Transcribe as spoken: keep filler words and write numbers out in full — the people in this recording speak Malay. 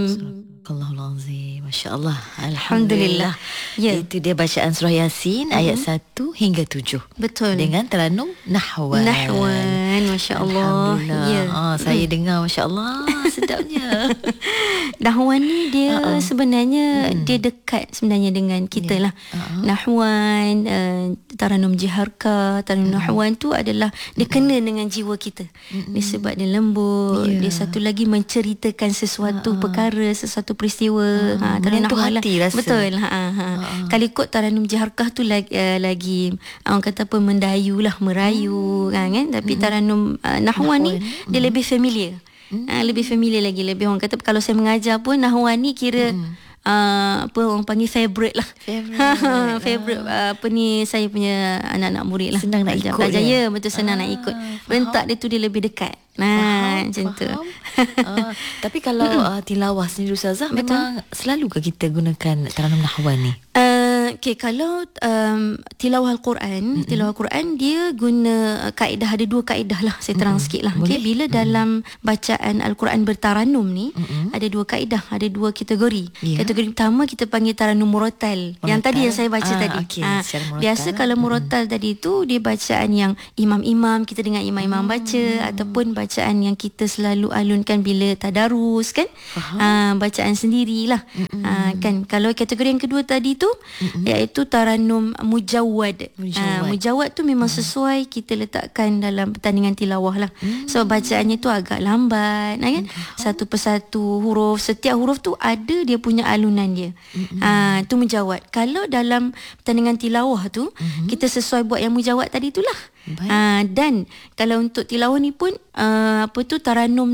Sadaqallahul-azim. Masya Allah. Alhamdulillah. Ya. Itu dia bacaan surah Yasin uh-huh. ayat satu hingga tujuh. Betul. Dengan teranum nahwan. Nahwan. Masya Allah. Alhamdulillah. Ya. Ah, saya hmm. dengar Masya Allah. Sedapnya. Nahwan ni dia uh-uh. sebenarnya hmm. dia dekat sebenarnya dengan kita yeah. lah. Uh-huh. Nahwan, uh, taranum jiharka, taranum uh-huh. nahwan tu adalah dia uh-huh. kena dengan jiwa kita. Uh-huh. Dia sebab dia lembut. Yeah. Dia satu lagi menceritakan sesuatu uh-huh. perkara, sesuatu peristiwa. Uh-huh. Ha, taranum nahwan lah. Rasa. Betul. Ha, ha. Uh-huh. Kalau ikut taranum jiharkah tu lagi, uh, lagi orang kata apa, mendayu lah, merayu. Uh-huh. Kan? Tapi uh-huh. taranum uh, nahwan, nahwan ni uh-huh. dia lebih familiar. Hmm. Ha, lebih familiar lagi. Lebih orang kata kalau saya mengajar pun nahwan ni kira hmm. uh, apa orang panggil favourite lah. Favourite. Favourite uh, apa ni saya punya anak-anak murid lah. Senang nak ikut. Belajar ya, betul senang ah, nak ikut. Rentak dia tu dia lebih dekat. Nah, macam tu. uh, tapi kalau uh, tilawah sendiri Ustazah, memang selalu ke kita gunakan taranum nahwan ni? Uh, okay, kalau um, tilawah Al-Quran, mm-hmm. tilawah Al-Quran dia guna kaedah, ada dua kaedah lah, saya terang mm-hmm. sikit lah. Okay, bila mm-hmm. dalam bacaan Al-Quran bertaranum ni, mm-hmm. ada dua kaedah, ada dua kategori. Yeah. Kategori pertama kita panggil taranum murattal. Yang tadi yang saya baca ah, tadi. Okay. Ha, biasa kalau murattal mm-hmm. tadi tu dia bacaan yang imam-imam, kita dengar imam-imam mm-hmm. baca, ataupun bacaan yang kita selalu alunkan bila tadarus kan. Ha, bacaan sendirilah. Mm-hmm. Ha, kan kalau kategori yang kedua tadi tu mm-hmm. iaitu taranum mujawwad. Mujawwad, ha, mujawwad tu memang mm-hmm. sesuai kita letakkan dalam pertandingan tilawah lah. Mm-hmm. Sebab so, bacaannya tu agak lambat kan. Mm-hmm. Satu persatu huruf, setiap huruf tu ada dia punya alunan dia. Mm-hmm. Ha, tu mujawwad. Kalau dalam pertandingan tilawah tu mm-hmm. kita sesuai buat yang mujawwad tadi itulah. Ha, dan kalau untuk tilawah ni pun uh, apa tu taranum